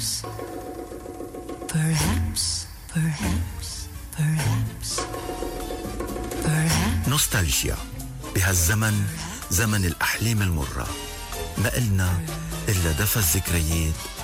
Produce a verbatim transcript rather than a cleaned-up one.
perhaps, perhaps, perhaps, perhaps. نوستالجيا بهالزمن، زمن الأحلام المرة، ما قلنا إلا دفى الذكريات